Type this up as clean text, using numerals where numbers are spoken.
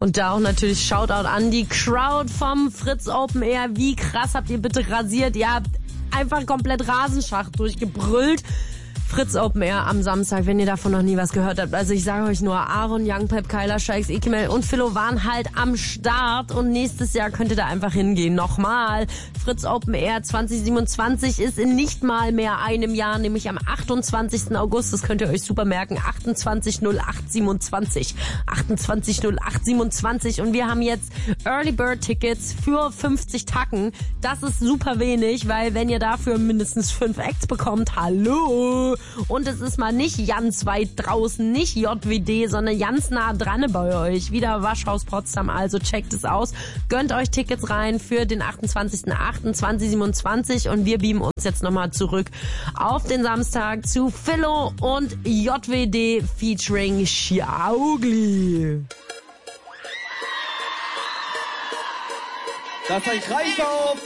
Und da auch natürlich Shoutout an die Crowd vom Fritz Open Air. Wie krass habt ihr bitte rasiert? Ihr habt einfach komplett Rasenschacht durchgebrüllt. Fritz Open Air am Samstag, wenn ihr davon noch nie was gehört habt. Also ich sage euch nur, Aaron, Young Pep, Kyla, Shikes, Ekimel und Philo waren halt am Start und nächstes Jahr könnt ihr da einfach hingehen. Nochmal, Fritz Open Air 2027 ist in nicht mal mehr einem Jahr, nämlich am 28. August. Das könnt ihr euch super merken, 28.08.27. 28.08.27 und wir haben jetzt Early Bird Tickets für 50 Tacken. Das ist super wenig, weil wenn ihr dafür mindestens 5 Acts bekommt, hallo! Und es ist mal nicht ganz weit draußen, nicht JWD, sondern ganz nah dran bei euch. Wieder Waschhaus Potsdam, also checkt es aus. Gönnt euch Tickets rein für den 28.08.2027 und wir beamen uns jetzt nochmal zurück auf den Samstag zu Philo und JWD featuring Schaugli. Das heißt, reiß auf!